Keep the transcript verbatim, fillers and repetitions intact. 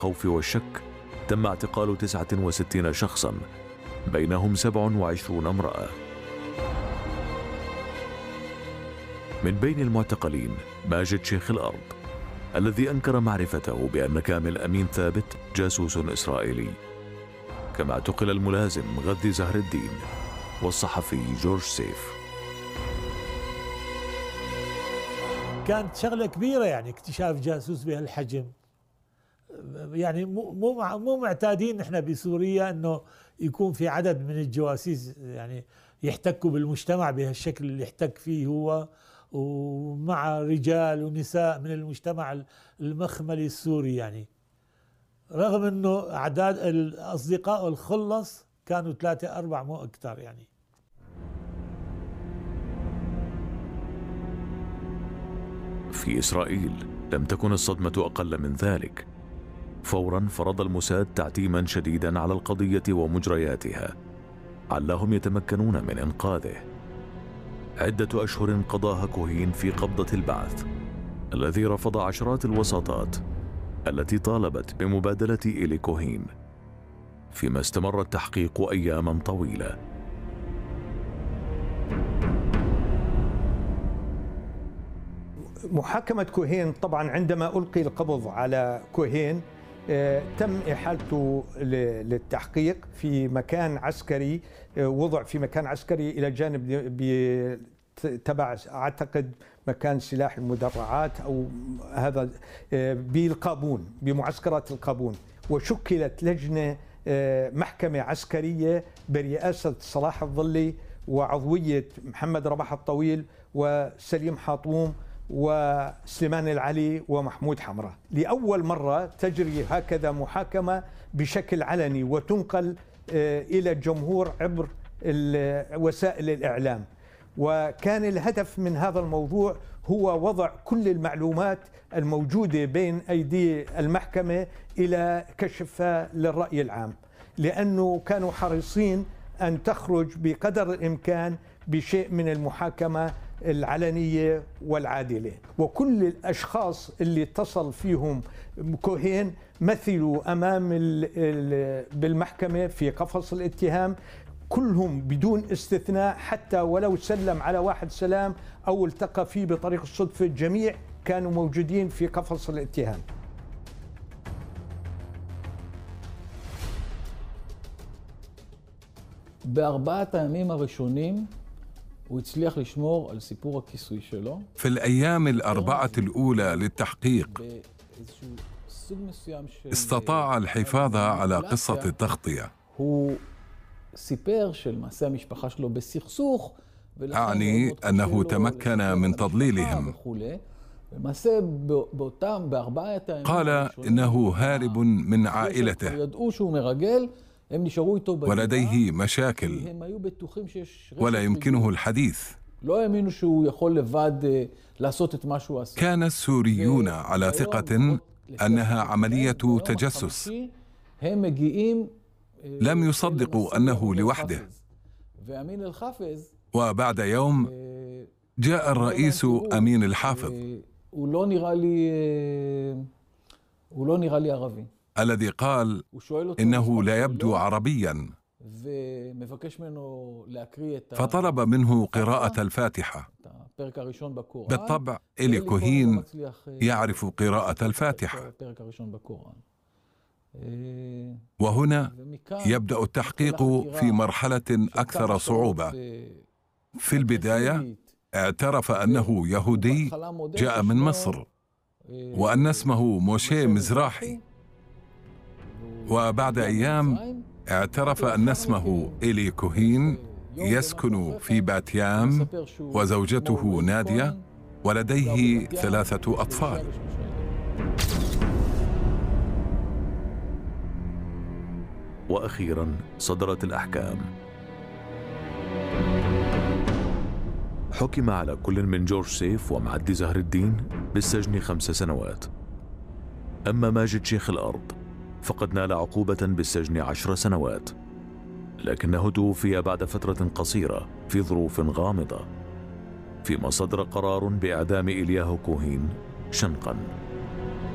الخوف والشك تم اعتقال تسعة وستين شخصا، بينهم سبع وعشرون امرأة. من بين المعتقلين ماجد شيخ الأرض، الذي أنكر معرفته بأن كامل أمين ثابت جاسوس إسرائيلي. كما اعتقل الملازم غذي زهر الدين والصحفي جورج سيف. كانت شغلة كبيرة يعني اكتشاف جاسوس بهالحجم. يعني مو مو مو معتادين احنا بسوريا انه يكون في عدد من الجواسيس يعني يحتكوا بالمجتمع بهالشكل اللي يحتك فيه هو، ومع رجال ونساء من المجتمع المخملي السوري. يعني رغم انه اعداد الاصدقاء الخلص كانوا ثلاثة أربعة مو اكثر. يعني في إسرائيل لم تكن الصدمة أقل من ذلك. فورا فرض الموساد تعتيما شديدا على القضية ومجرياتها، علهم يتمكنون من إنقاذه. عدة أشهر قضاها كوهين في قبضة البعث، الذي رفض عشرات الوساطات التي طالبت بمبادلة إيلي كوهين، فيما استمر التحقيق أياما طويلة. محاكمة كوهين طبعا عندما ألقي القبض على كوهين تم إحالته للتحقيق في مكان عسكري، وضع في مكان عسكري إلى جانب تبع أعتقد مكان سلاح المدرعات أو هذا بالقابون، بمعسكرات القابون. وشكلت لجنة محكمة عسكرية برئاسة صلاح الظلي وعضوية محمد رباح الطويل وسليم حاطوم وسليمان العلي ومحمود حمراء. لأول مرة تجري هكذا محاكمة بشكل علني وتنقل إلى الجمهور عبر وسائل الإعلام. وكان الهدف من هذا الموضوع هو وضع كل المعلومات الموجودة بين أيدي المحكمة إلى كشفها للرأي العام، لأنه كانوا حريصين أن تخرج بقدر الإمكان بشيء من المحاكمة العلنية والعادلة. وكل الأشخاص اللي اتصل فيهم كوهين مثلوا أمام بالمحكمة في قفص الاتهام، كلهم بدون استثناء، حتى ولو سلم على واحد سلام أو التقى فيه بطريق الصدفة، الجميع كانوا موجودين في قفص الاتهام. בארבעת הימים הראשונים הוא הצליח לשמור על סיפור הכיסוי שלו. في الأيام الأربعة الأولى للتحقيق استطاع الحفاظ على قصة التغطية. הוא סיפר שלמעשה המשפחה שלו בסכסוך. أعني أنه تمكن من تضليلهم. قال إنه هارب من عائلته ولديه مشاكل ولا يمكنه الحديث. كان السوريون على ثقة أنها عملية تجسس، لم يصدقوا أنه لوحده. وبعد يوم جاء الرئيس أمين الحافظ الذي قال إنه لا يبدو عربيا، فطلب منه قراءة الفاتحة. بالطبع إيلي كوهين يعرف قراءة الفاتحة. وهنا يبدأ التحقيق في مرحلة أكثر صعوبة. في البداية اعترف أنه يهودي جاء من مصر وأن اسمه موشي مزراحي، وبعد أيام اعترف أن اسمه إيلي كوهين، يسكن في باتيام وزوجته نادية ولديه ثلاثة أطفال. وأخيرا صدرت الأحكام. حكم على كل من جورج سيف ومعدي زهر الدين بالسجن خمس سنوات. أما ماجد شيخ الأرض فقد نال عقوبة بالسجن عشر سنوات، لكنه توفي بعد فترة قصيرة في ظروف غامضة، فيما صدر قرار بإعدام إيلياهو كوهين شنقا.